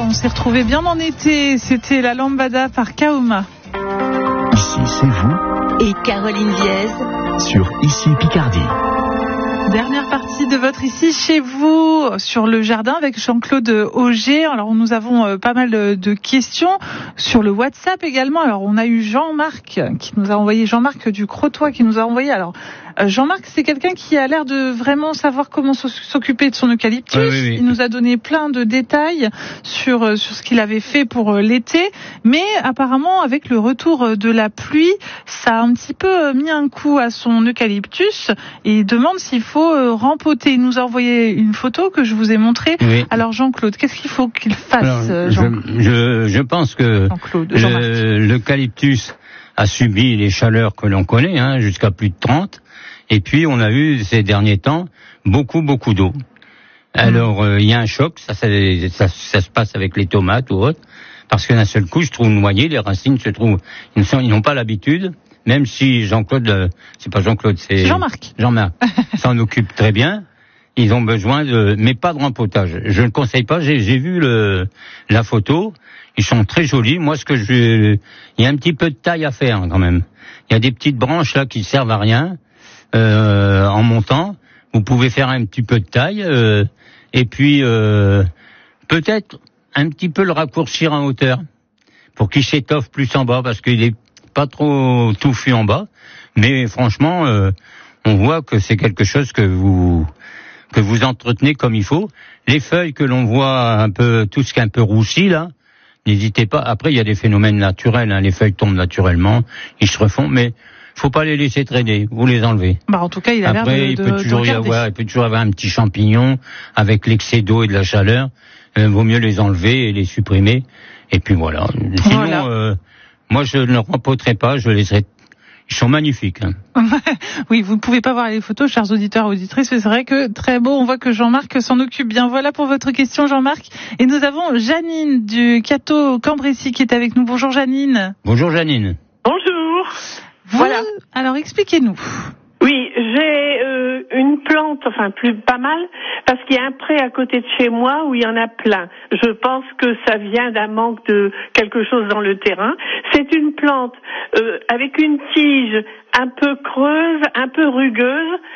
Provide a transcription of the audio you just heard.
on s'est retrouvés bien en été. C'était la Lambada par Kaoma. Ici, c'est vous. Et Caroline Viez. Sur Ici Picardie. Dernière partie de votre Ici chez vous sur le jardin avec Jean-Claude Auger. Alors nous avons pas mal de questions sur le WhatsApp également. Alors on a eu Jean-Marc qui nous a envoyé, Jean-Marc du Crotoy qui nous a envoyé. Alors Jean-Marc, c'est quelqu'un qui a l'air de vraiment savoir comment s'occuper de son eucalyptus. Oui. Il nous a donné plein de détails sur ce qu'il avait fait pour l'été, mais apparemment avec le retour de la pluie, ça a un petit peu mis un coup à son eucalyptus et il demande s'il faut rempoter. Il nous a envoyé une photo que je vous ai montrée. Oui. Alors Jean-Claude, qu'est-ce qu'il faut qu'il fasse? Je pense que l'eucalyptus a subi les chaleurs que l'on connaît, jusqu'à plus de 30. Et puis, on a eu, ces derniers temps, beaucoup d'eau. Alors, il y a un choc, ça se passe avec les tomates ou autre, parce que d'un seul coup, je trouve noyé, les racines se trouvent, ils n'ont pas l'habitude, même si Jean-Claude, c'est pas Jean-Claude, c'est Jean-Marc s'en occupe très bien. Ils ont besoin mais pas de rempotage. Je ne conseille pas, j'ai vu la photo, ils sont très jolis. Moi, il y a un petit peu de taille à faire, quand même. Il y a des petites branches, là, qui servent à rien. En montant, vous pouvez faire un petit peu de taille et puis peut-être un petit peu le raccourcir en hauteur pour qu'il s'étoffe plus en bas parce qu'il est pas trop touffu en bas. Mais franchement, on voit que c'est quelque chose que vous entretenez comme il faut. Les feuilles que l'on voit un peu, tout ce qui est un peu roussi là, n'hésitez pas. Après, il y a des phénomènes naturels. Les feuilles tombent naturellement, ils se refont, mais faut pas les laisser traîner, vous les enlevez. En tout cas, il a l'air de il peut toujours y avoir un petit champignon avec l'excès d'eau et de la chaleur. Vaut mieux les enlever et les supprimer. Et puis voilà. Sinon, moi je ne rempoterai pas, je laisserai. Ils sont magnifiques. Oui, vous ne pouvez pas voir les photos, chers auditeurs et auditrices, mais c'est vrai que très beau. On voit que Jean-Marc s'en occupe bien. Voilà pour votre question, Jean-Marc. Et nous avons Janine du Cateau Cambrésis qui est avec nous. Bonjour Janine. Bonjour Janine. Bonjour. Voilà. Alors expliquez-nous. Oui, j'ai une plante, pas mal, parce qu'il y a un pré à côté de chez moi où il y en a plein. Je pense que ça vient d'un manque de quelque chose dans le terrain. C'est une plante avec une tige un peu creuse, un peu rugueuse,